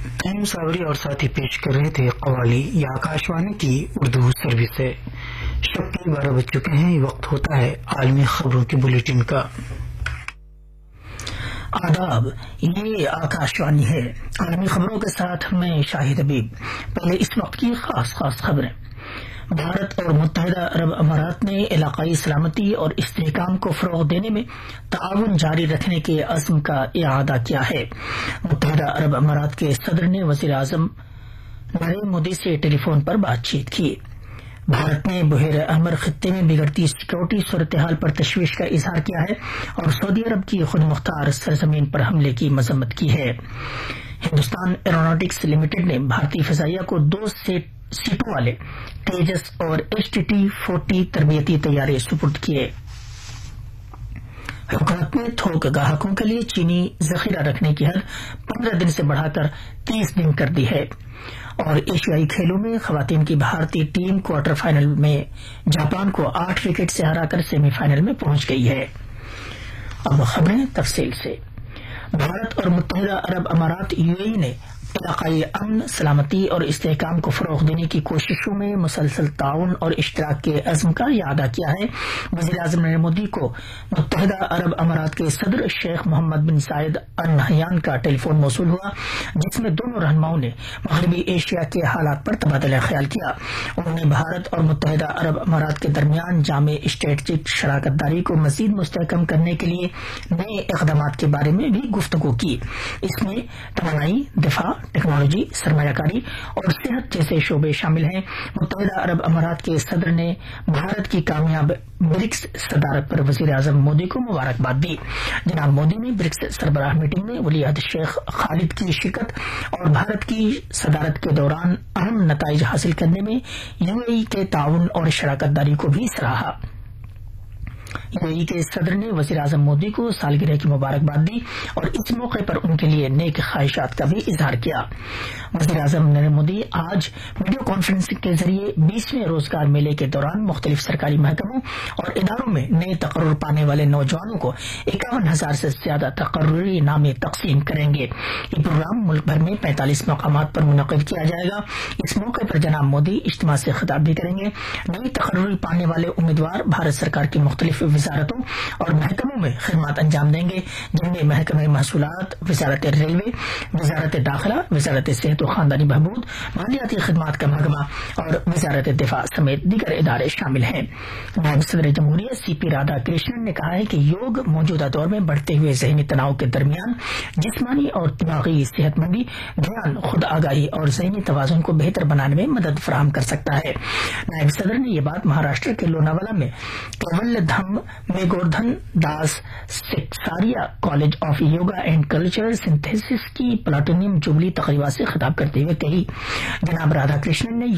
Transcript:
تیم صابری اور ساتھی پیش کر رہے تھے قوالی یا آکاشوانی کی اردو سروس سے۔ شب کے 12 بج چکے ہیں، یہ وقت ہوتا ہے عالمی خبروں کے بلیٹن کا۔ آداب، یہ آکاشوانی ہے۔ عالمی خبروں کے ساتھ میں شاہد حبیب۔ پہلے اس وقت کی خاص خبریں۔ بھارت اور متحدہ عرب امارات نے علاقائی سلامتی اور استحکام کو فروغ دینے میں تعاون جاری رکھنے کے عزم کا اعادہ کیا ہے۔ متحدہ عرب امارات کے صدر نے وزیر اعظم نریندر مودی سے ٹیلی فون پر بات چیت کی۔ بھارت نے بحیرہ احمر خطے میں بگڑتی سیکورٹی صورتحال پر تشویش کا اظہار کیا ہے اور سعودی عرب کی خود مختار سرزمین پر حملے کی مذمت کی ہے۔ ہندوستان ایروناٹکس لمیٹڈ نے بھارتی فضائیہ کو 2 سیٹوں والے تیجس اور HT-40 تربیتی طیارے سپرد کیے۔ حکومت نے تھوک گاہکوں کے لیے چینی ذخیرہ رکھنے کی حد 15 دن سے بڑھا کر 30 دن کر دی ہے۔ اور ایشیائی کھیلوں میں خواتین کی بھارتی ٹیم کوارٹر فائنل میں جاپان کو 8 وکٹ سے ہرا کر سیمی فائنل میں پہنچ گئی ہے۔ اب خبریں تفصیل سے۔ بھارت اور متحدہ عرب امارات UAE نے علاقائی امن، سلامتی اور استحکام کو فروغ دینے کی کوششوں میں مسلسل تعاون اور اشتراک کے عزم کا اعادہ کیا ہے۔ وزیر اعظم نریندر مودی کو متحدہ عرب امارات کے صدر شیخ محمد بن زاید ال نہیان کا ٹیلی فون موصول ہوا، جس میں دونوں رہنماؤں نے مغربی ایشیا کے حالات پر تبادلہ خیال کیا۔ انہوں نے بھارت اور متحدہ عرب امارات کے درمیان جامع اسٹریٹجک شراکت داری کو مزید مستحکم کرنے کے لیے نئے اقدامات کے بارے میں بھی گفتگو کی۔ اس میں توانائی، دفاع، ٹیکنالوجی، سرمایہ کاری اور صحت جیسے شعبے شامل ہیں۔ متحدہ عرب امارات کے صدر نے بھارت کی کامیاب برکس صدارت پر وزیر اعظم مودی کو مبارکباد دی۔ جناب مودی نے برکس سربراہ میٹنگ میں ولی عہد شیخ خالد کی شرکت اور بھارت کی صدارت کے دوران اہم نتائج حاصل کرنے میں UAE کے تعاون اور شراکت داری کو بھی سراہا۔ UAE کے صدر نے وزیر اعظم مودی کو سالگرہ کی مبارکباد دی اور اس موقع پر ان کے لیے نیک خواہشات کا بھی اظہار کیا۔ وزیر اعظم نریندر مودی آج ویڈیو کانفرنسنگ کے ذریعے 20ویں روزگار میلے کے دوران مختلف سرکاری محکموں اور اداروں میں نئے تقرر پانے والے نوجوانوں کو 51,000 سے زیادہ تقرری نامے تقسیم کریں گے۔ یہ پروگرام ملک بھر میں 45 مقامات پر منعقد کیا جائے گا۔ اس موقع پر جناب مودی اجتماع سے خطاب بھی کریں گے۔ نئی تقرری پانے والے امیدوار بھارت سرکار کی مختلف وزارتوں اور محکموں میں خدمات انجام دیں گے، جن میں محکمہ محصولات، وزارت ریلوے، وزارت داخلہ، وزارت صحت و خاندانی بہبود، مالیاتی خدمات کا محکمہ اور وزارت دفاع سمیت دیگر ادارے شامل ہیں۔ نائب صدر جمہوریہ CP رادھا کرشنن نے کہا ہے کہ یوگ موجودہ دور میں بڑھتے ہوئے ذہنی تناؤ کے درمیان جسمانی اور دماغی صحت مندی، دھیان، خود آگاہی اور ذہنی توازن کو بہتر بنانے میں مدد فراہم کر سکتا ہے۔ نائب صدر نے یہ بات مہاراشٹر کے لوناوالا میں کیول دھم میگوردھن Das سیکساریا college of yoga and cultural synthesis کی پلاٹینیم جوبلی تقریبات سے خطاب کرتے ہوئے کہی۔ جناب رادھا کرشنن نے